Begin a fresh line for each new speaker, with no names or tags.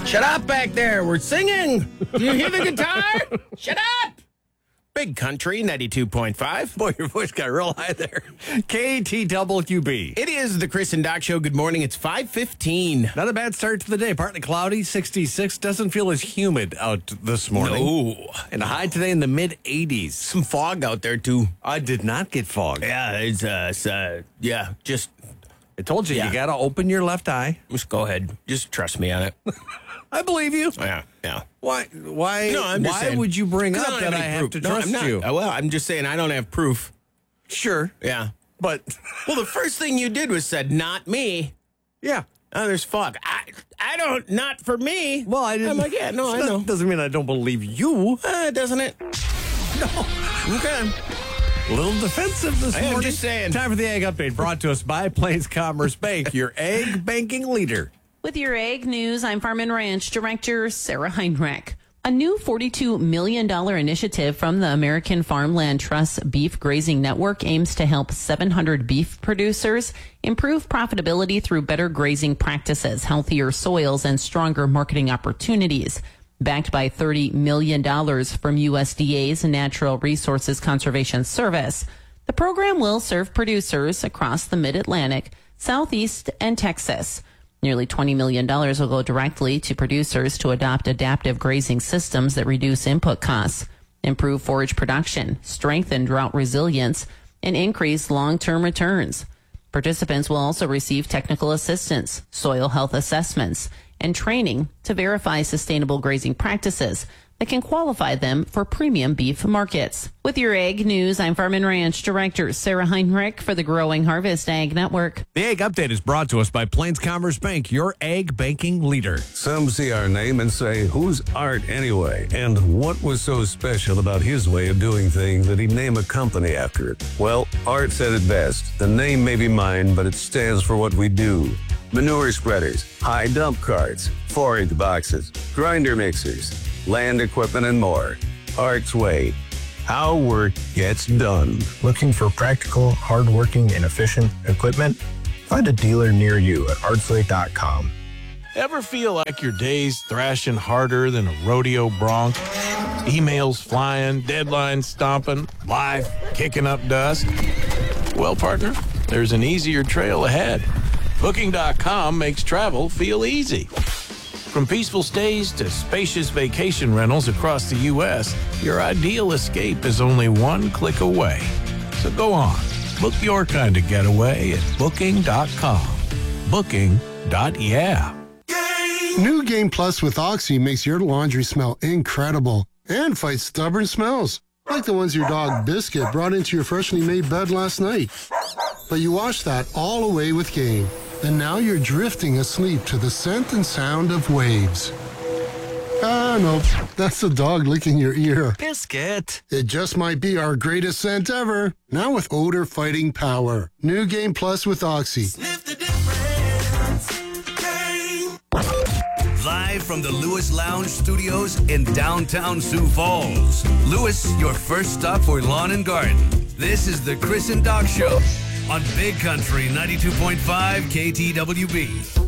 Shut up back there. We're singing. Do you hear the guitar? Shut up. Big Country 92.5.
Boy, your voice got real high there. KTWB.
It is the Chris and Doc Show. Good morning. It's 5:15.
Not a bad start to the day. Partly cloudy, 66. Doesn't feel as humid out this morning.
No.
And a high today in the mid-80s.
Some fog out there, too.
I did not get fog.
Yeah, it's just
I told you,
Yeah.
you got to open your left eye.
just go ahead. Just trust me on it.
I believe you.
Yeah.
Why
No, I'm just saying.
would you bring
'Cause
up
don't
that I
any
have
proof.
to
No,
trust
I'm not.
you?
Well, I'm just saying I don't have proof.
Sure.
Yeah.
But,
Well, the first thing you did was said, not me.
yeah.
Oh, there's fog. I don't, not for me.
Well, I didn't.
I'm like, yeah, no, I know.
Doesn't mean I don't believe you.
Doesn't it?
No.
Okay.
A little defensive this
I am
morning.
just saying.
Time for the Ag Update, brought to us by Plains Commerce Bank, your ag banking leader.
With your ag news, I'm Farm and Ranch Director Sarah Heinrich. A new $42 million initiative from the American Farmland Trust Beef Grazing Network aims to help 700 beef producers improve profitability through better grazing practices, healthier soils, and stronger marketing opportunities. Backed by $30 million from USDA's Natural Resources Conservation Service, the program will serve producers across the Mid-Atlantic, Southeast, and Texas. Nearly $20 million will go directly to producers to adopt adaptive grazing systems that reduce input costs, improve forage production, strengthen drought resilience, and increase long-term returns. Participants will also receive technical assistance, soil health assessments, and training to verify sustainable grazing practices that can qualify them for premium beef markets. With your ag news, I'm Farm and Ranch Director Sarah Heinrich for the Growing Harvest Ag Network.
The Ag Update is brought to us by Plains Commerce Bank, your ag banking leader.
Some see our name and say, who's Art anyway? And what was so special about his way of doing things that he'd name a company after it? Well, Art said it best. The name may be mine, but it stands for what we do. Manure spreaders, high dump carts, forage boxes, grinder mixers, land equipment, and more. Art's Way. How work gets done.
Looking for practical, hardworking, and efficient equipment? Find a dealer near you at artsway.com.
Ever feel like your day's thrashing harder than a rodeo bronc? Emails flying, deadlines stomping, life kicking up dust? Well, partner, there's an easier trail ahead. Booking.com makes travel feel easy. From peaceful stays to spacious vacation rentals across the U.S., your ideal escape is only one click away. So go on, book your kind of getaway at Booking.com. Booking.yeah.
New Game Plus with Oxy makes your laundry smell incredible and fights stubborn smells, like the ones your dog Biscuit brought into your freshly made bed last night. But you washed that all away with Game, and now you're drifting asleep to the scent and sound of waves. Ah, no, that's the dog licking your ear.
Biscuit.
It just might be our greatest scent ever, now with odor-fighting power. New Game Plus with Oxy.
Live from the Lewis Lounge Studios in downtown Sioux Falls. Lewis, your first stop for lawn and garden. This is the Chris and Doc Show on Big Country 92.5 KTWB.